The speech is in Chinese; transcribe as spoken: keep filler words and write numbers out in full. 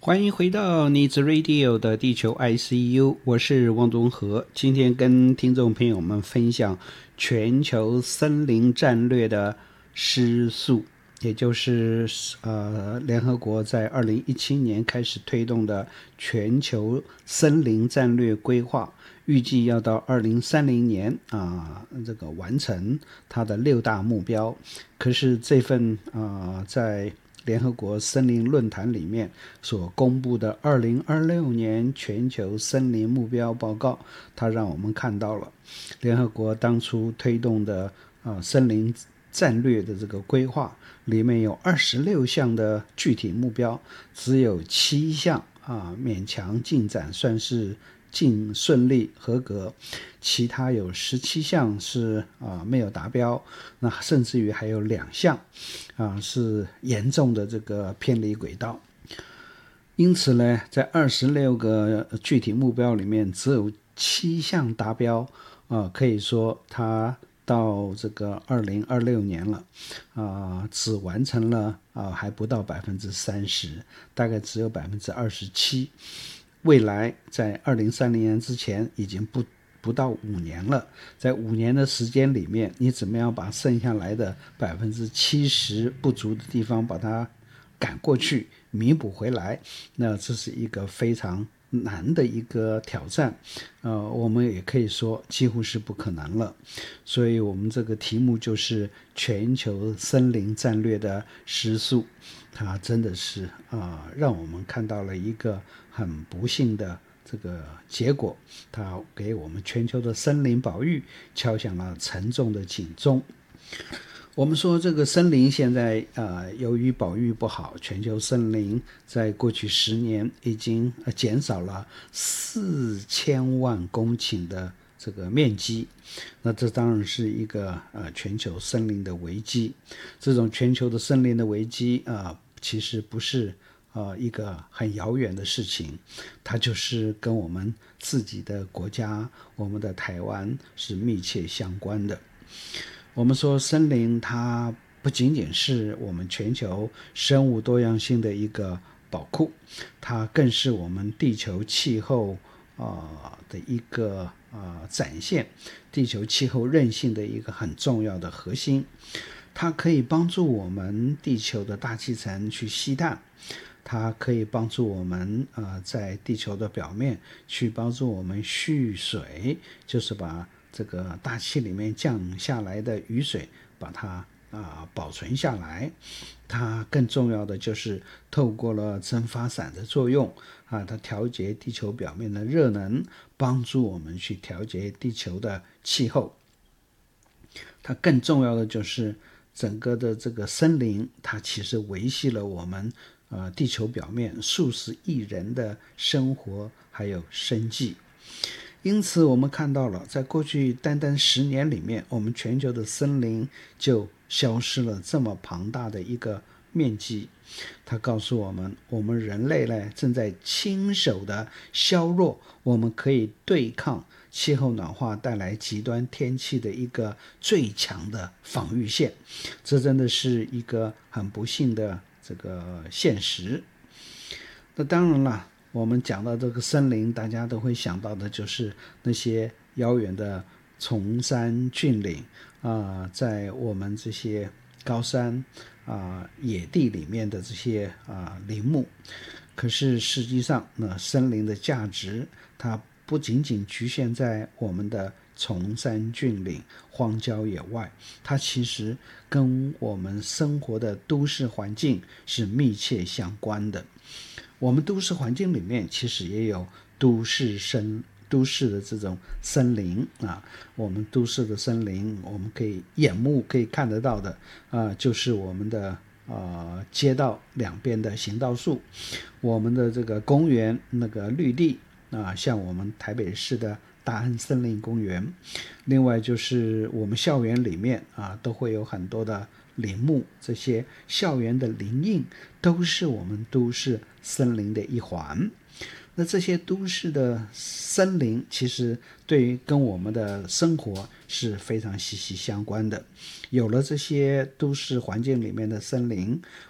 欢迎回到你子 Radio 的地球 I C U， 我是汪东和。今天跟听众朋友们分享全球森林战略的施素，也就是呃联合国在二零一七年开始推动的全球森林战略规划，预计要到二零三零年啊、呃、这个完成它的六大目标。可是这份啊、呃、在联合国森林论坛里面所公布的二零二六年全球森林目标报告，它让我们看到了联合国当初推动的呃森林战略的这个规划里面有二十六项的具体目标，只有七项啊勉强进展，算是进顺利合格，其他有十七项是啊、呃、没有达标，那甚至于还有两项啊是严重的这个偏离轨道。因此呢，在二十六个具体目标里面，只有七项达标啊、呃，可以说它到这个二零二六年了啊、呃，只完成了啊、呃、还不到百分之三十，大概只有百分之二十七。未来在二零三零年之前已经不不到五年了，在五年的时间里面，你怎么样把剩下来的百分之七十不足的地方把它赶过去，弥补回来？那这是一个非常难的一个挑战，呃，我们也可以说几乎是不可能了。所以我们这个题目就是全球森林战略的实数，它真的是啊、呃，让我们看到了一个很不幸的这个结果，它给我们全球的森林保育敲响了沉重的警钟。我们说这个森林现在呃，由于保育不好，全球森林在过去十年已经减少了四千万公顷的这个面积，那这当然是一个呃全球森林的危机。这种全球的森林的危机啊、呃，其实不是呃一个很遥远的事情，它就是跟我们自己的国家，我们的台湾是密切相关的。我们说森林它不仅仅是我们全球生物多样性的一个宝库，它更是我们地球气候啊、呃、的一个啊、呃、展现，地球气候韧性的一个很重要的核心。它可以帮助我们地球的大气层去吸碳，它可以帮助我们呃在地球的表面去帮助我们蓄水，就是把这个大气里面降下来的雨水把它啊、呃、保存下来。它更重要的就是透过了蒸发伞的作用啊，它调节地球表面的热能，帮助我们去调节地球的气候。它更重要的就是整个的这个森林，它其实维系了我们呃地球表面数十亿人的生活还有生计。因此我们看到了，在过去单单十年里面，我们全球的森林就消失了这么庞大的一个面积。它告诉我们，我们人类呢正在亲手的削弱我们可以对抗气候暖化带来极端天气的一个最强的防御线。这真的是一个很不幸的这个现实。那当然了，我们讲到这个森林，大家都会想到的就是那些遥远的崇山峻岭啊、呃，在我们这些高山啊、呃、野地里面的这些啊、呃、林木。可是实际上呢，森林的价值它不仅仅局限在我们的崇山峻岭、荒郊野外，它其实跟我们生活的都市环境是密切相关的。我们都市环境里面其实也有都市森都市的这种森林啊，我们都市的森林，我们可以眼目可以看得到的啊，就是我们的呃街道两边的行道树，我们的这个公园那个绿地啊，像我们台北市的大安森林公园，另外就是我们校园里面啊都会有很多的林木，这些校园的林荫都是我们都市森林的一环。那这些都市的森林其实对于跟我们的生活是非常息息相关的。有了这些都市环境里面的森林，